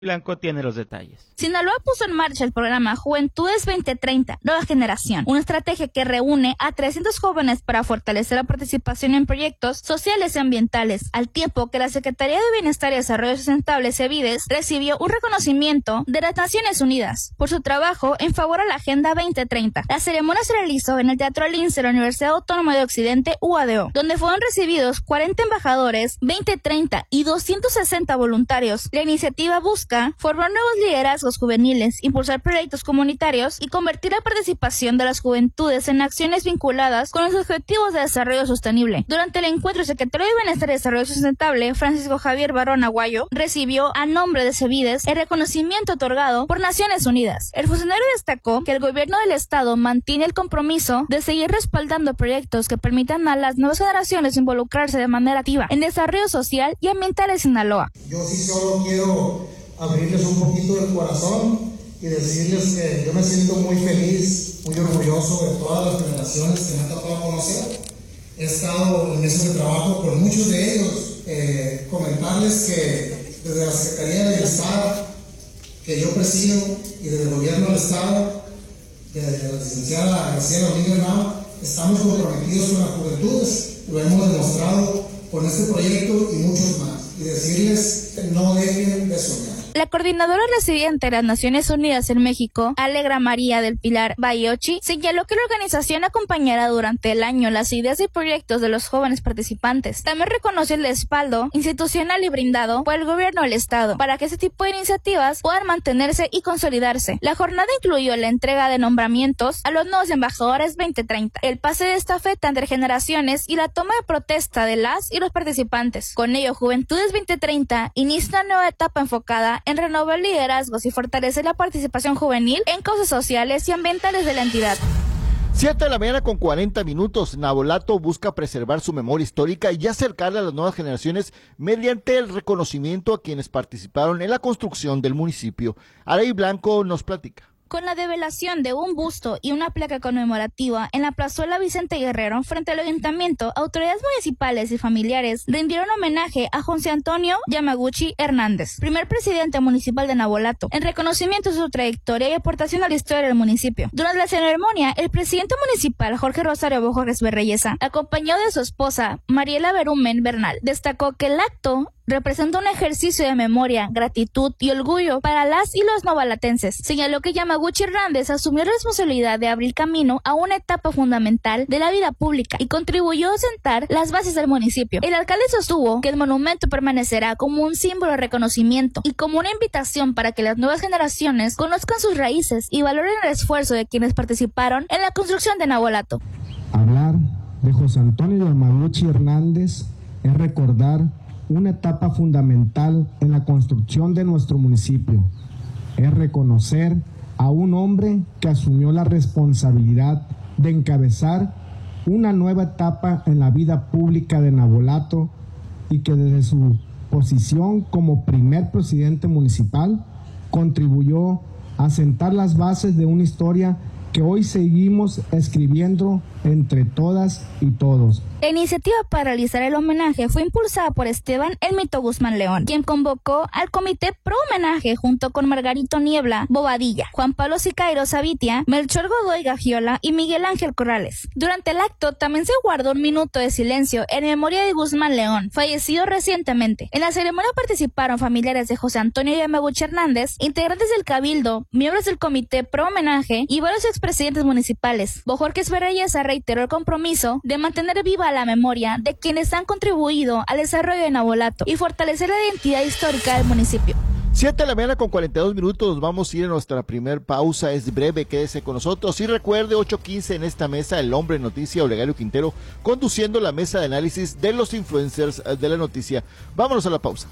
Blanco tiene los detalles. Sinaloa puso en marcha el programa Juventudes 2030, Nueva Generación, una estrategia que reúne a 300 jóvenes para fortalecer la participación en proyectos sociales y ambientales, al tiempo que la Secretaría de Bienestar y Desarrollo Sustentable, CEBIDES, recibió un reconocimiento de las Naciones Unidas por su trabajo en favor a la Agenda 2030. La ceremonia se realizó en el Teatro Lince de la Universidad Autónoma de Occidente, UADO, donde fueron recibidos 40 embajadores, 2030 y 260 voluntarios. La iniciativa busca formar nuevos liderazgos juveniles, impulsar proyectos comunitarios y convertir la participación de las juventudes en acciones vinculadas con los objetivos de desarrollo sostenible. Durante el encuentro, el secretario de Bienestar y Desarrollo Sustentable, Francisco Javier Barón Aguayo, recibió a nombre de CEBIDES el reconocimiento otorgado por Naciones Unidas. El funcionario destacó que el gobierno del estado mantiene el compromiso de seguir respaldando proyectos que permitan a las nuevas generaciones involucrarse de manera activa en desarrollo social y ambiental en Sinaloa. Yo sí solo quiero abrirles un poquito el corazón y decirles que yo me siento muy feliz, muy orgulloso de todas las generaciones que me ha tocado conocer. He estado en mesas de trabajo con muchos de ellos. Comentarles que desde la Secretaría de Bienestar que yo presido y desde el gobierno del estado, desde la licenciada Graciela Domínguez Nava, estamos comprometidos con las juventudes. Lo hemos demostrado con este proyecto y muchos más. Y decirles que no dejen de soñar. La coordinadora residente de las Naciones Unidas en México, Alegra María del Pilar Bayochi, señaló que la organización acompañará durante el año las ideas y proyectos de los jóvenes participantes. También reconoció el respaldo institucional y brindado por el gobierno del estado para que este tipo de iniciativas puedan mantenerse y consolidarse. La jornada incluyó la entrega de nombramientos a los nuevos embajadores 2030, el pase de estafeta entre generaciones y la toma de protesta de las y los participantes. Con ello, Juventudes 2030 inicia una nueva etapa enfocada en renovar liderazgos y fortalecer la participación juvenil en causas sociales y ambientales de la entidad. 7 de la mañana con 40 minutos. Navolato busca preservar su memoria histórica y acercarla a las nuevas generaciones mediante el reconocimiento a quienes participaron en la construcción del municipio. Arey Blanco nos platica. Con la develación de un busto y una placa conmemorativa en la plazuela Vicente Guerrero frente al ayuntamiento, autoridades municipales y familiares rindieron homenaje a José Antonio Yamaguchi Hernández, primer presidente municipal de Navolato, en reconocimiento de su trayectoria y aportación a la historia del municipio. Durante la ceremonia, el presidente municipal Jorge Rosario Bojorquez Berreyesa, acompañado de su esposa Mariela Berumen Bernal, destacó que el acto representa un ejercicio de memoria, gratitud y orgullo para las y los novalatenses. Señaló que Yamaguchi Hernández asumió la responsabilidad de abrir camino a una etapa fundamental de la vida pública y contribuyó a sentar las bases del municipio. El alcalde sostuvo que el monumento permanecerá como un símbolo de reconocimiento y como una invitación para que las nuevas generaciones conozcan sus raíces y valoren el esfuerzo de quienes participaron en la construcción de Navolato. Hablar de José Antonio Yamaguchi Hernández es recordar una etapa fundamental en la construcción de nuestro municipio. Es reconocer a un hombre que asumió la responsabilidad de encabezar una nueva etapa en la vida pública de Navolato y que desde su posición como primer presidente municipal contribuyó a sentar las bases de una historia que hoy seguimos escribiendo entre todas y todos. La iniciativa para realizar el homenaje fue impulsada por Esteban El Mito Guzmán León, quien convocó al comité pro homenaje junto con Margarito Niebla Bobadilla, Juan Pablo Sicairo Sabitia, Melchor Godoy Gagiola y Miguel Ángel Corrales. Durante el acto también se guardó un minuto de silencio en memoria de Guzmán León, fallecido recientemente. En la ceremonia participaron familiares de José Antonio Yamaguchi Hernández, integrantes del Cabildo, miembros del comité pro homenaje y varios expresidentes municipales. Bojorquez Berreyesa reiteró el compromiso de mantener viva la memoria de quienes han contribuido al desarrollo de Navolato y fortalecer la identidad histórica del municipio. 7 de la mañana con 42 minutos, vamos a ir a nuestra primer pausa, es breve, quédese con nosotros y recuerde 8:15 en esta mesa, el hombre noticia Olegario Quintero conduciendo la mesa de análisis de los influencers de la noticia. Vámonos a la pausa.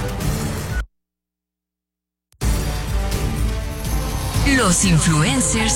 Los influencers